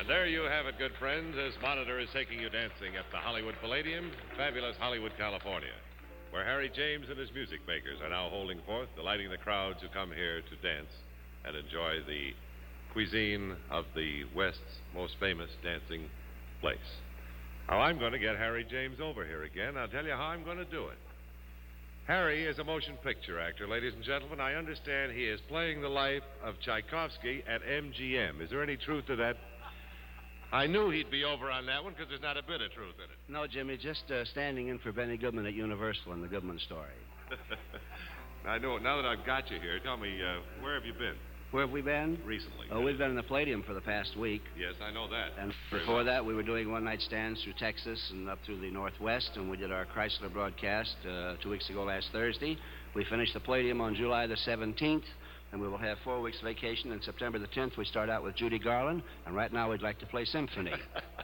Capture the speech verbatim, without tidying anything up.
And there you have it, good friends, as Monitor is taking you dancing at the Hollywood Palladium, fabulous Hollywood, California, where Harry James and his music makers are now holding forth, delighting the crowds who come here to dance and enjoy the cuisine of the West's most famous dancing place. Now, I'm going to get Harry James over here again. I'll tell you how I'm going to do it. Harry is a motion picture actor, ladies and gentlemen. I understand he is playing the life of Tchaikovsky at M G M. Is there any truth to that? I knew he'd be over on that one because there's not a bit of truth in it. No, Jimmy, just uh, standing in for Benny Goodman at Universal in the Goodman story. I know. Now that I've got you here, tell me, uh, where have you been? Where have we been? Recently. Oh, we've been in the Palladium for the past week. Yes, I know that. And Very before well. that, we were doing one-night stands through Texas and up through the Northwest, and we did our Chrysler broadcast uh, two weeks ago last Thursday. We finished the Palladium on July the seventeenth, and we will have four weeks vacation. On September the tenth, we start out with Judy Garland, and right now we'd like to play Symphony.